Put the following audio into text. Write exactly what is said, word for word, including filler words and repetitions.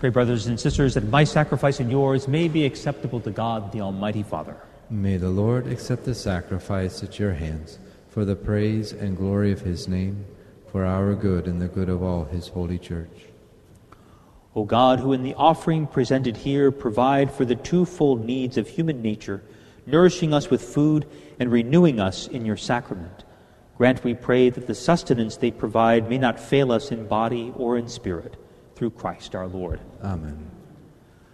Pray, brothers and sisters, that my sacrifice and yours may be acceptable to God, the Almighty Father. May the Lord accept the sacrifice at your hands for the praise and glory of his name, for our good and the good of all his holy church. O God, who in the offering presented here provide for the twofold needs of human nature, nourishing us with food and renewing us in your sacrament, grant, we pray, that the sustenance they provide may not fail us in body or in spirit, through Christ our Lord. Amen.